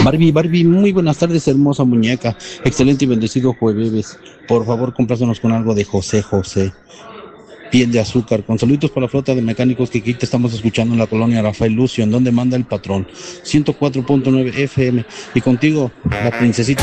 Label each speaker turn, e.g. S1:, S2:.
S1: Barbie, muy buenas tardes, hermosa muñeca. Excelente y bendecido jueves. Por favor, complácenos con algo de José José. Piel de azúcar. Con saluditos para la flota de mecánicos que aquí te estamos escuchando en la colonia Rafael Lucio, en donde manda el patrón. 104.9 FM. Y contigo, la princesita.